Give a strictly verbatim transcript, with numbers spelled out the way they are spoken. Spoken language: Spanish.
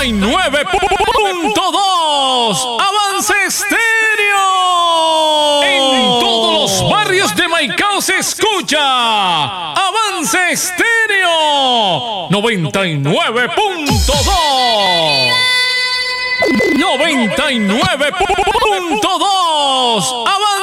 noventa y nueve punto dos. Avance Estéreo. En todos los barrios de Maicao se escucha Avance Estéreo noventa y nueve punto dos. noventa y nueve punto dos. Avance